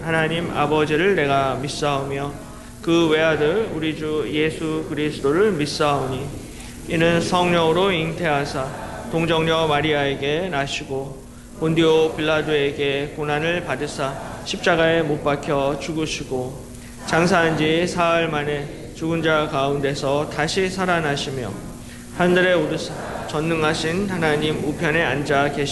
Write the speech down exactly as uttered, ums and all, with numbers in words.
하나님 아버지를 내가 믿사오며 그 외아들 우리 주 예수 그리스도를 믿사오니 이는 성령으로 잉태하사 동정녀 마리아에게 나시고 본디오 빌라도에게 고난을 받으사 십자가에 못 박혀 죽으시고 장사한 지 사흘 만에 죽은 자 가운데서 다시 살아나시며 하늘에 오르사 전능하신 하나님 우편에 앉아 계시